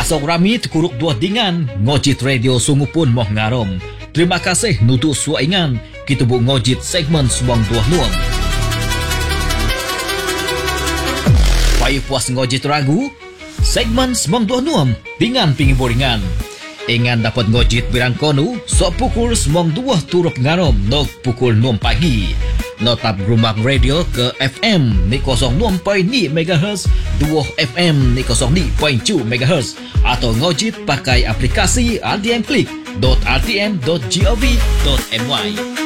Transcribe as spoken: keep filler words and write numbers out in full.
Pasok rami tekuruk dua dingan, ngojit radio sungu pun moh ngarom. Terima kasih nutu suaingan, kita bu ngojit segmen semong dua nuang. Payu puas ngojit ragu, segmen semong dua nuam, dingan pingi boringan. Ingan dapat ngojit birang konu, sok pukul semong dua turup ngarom, nok pukul enam pagi. Notap rumah radio ke F M ni kosong enam perpuluhan lima megahertz, dua F M ni kosong lima perpuluhan tujuh megahertz atau ngojit pakai aplikasi R T M Klik dot r t m dot gov dot my.